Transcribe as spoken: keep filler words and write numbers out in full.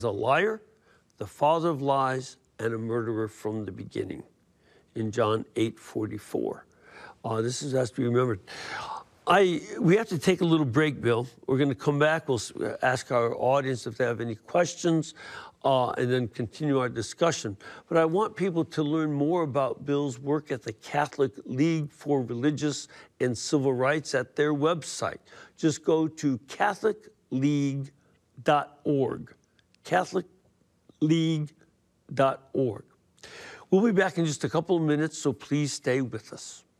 a liar, the father of lies, and a murderer from the beginning, in John eight forty-four. Uh, this is, has to be remembered. I, we have to take a little break, Bill. We're going to come back. We'll ask our audience if they have any questions, uh, and then continue our discussion. But I want people to learn more about Bill's work at the Catholic League for Religious and Civil Rights at their website. Just go to catholic league dot org, catholic league dot org. We'll be back in just a couple of minutes, so please stay with us.